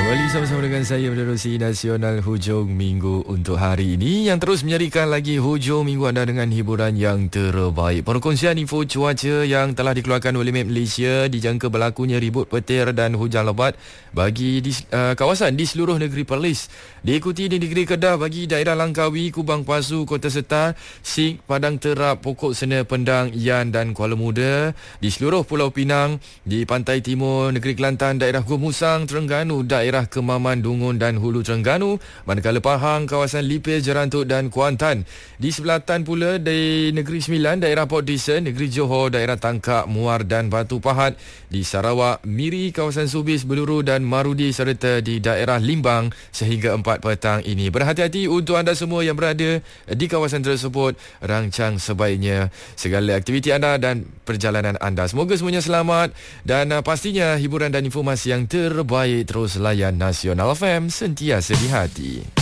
Kembali sama-sama dengan saya menerusi Nasional Hujung Minggu untuk hari ini yang terus menjadikan lagi hujung minggu anda dengan hiburan yang terbaik. Perkongsian info cuaca yang telah dikeluarkan oleh Met Malaysia dijangka berlakunya ribut petir dan hujan lebat bagi kawasan di seluruh negeri Perlis. Diikuti di negeri Kedah bagi daerah Langkawi, Kubang Pasu, Kota Setar, Sik, Padang Terap, Pokok Sena, Pendang, Yan dan Kuala Muda. Di seluruh Pulau Pinang, di pantai timur negeri Kelantan, daerah Gumusang, Terengganu, daerah Kemaman, Dungun dan Hulu Terengganu, manakala Pahang, kawasan Lipis, Jerantuk dan Kuantan. Di sebelatan pula di Negeri Sembilan, daerah Port Dickson, Negeri Johor, daerah Tangkak, Muar dan Batu Pahat. Di Sarawak, Miri, kawasan Subis, Beluru dan Marudi serta di daerah Limbang sehingga 4 petang ini. Berhati-hati untuk anda semua yang berada di kawasan tersebut. Rancang sebaiknya segala aktiviti anda dan perjalanan anda. Semoga semuanya selamat dan pastinya hiburan dan informasi yang terbaik terus layan Nasional FM sentiasa di hati.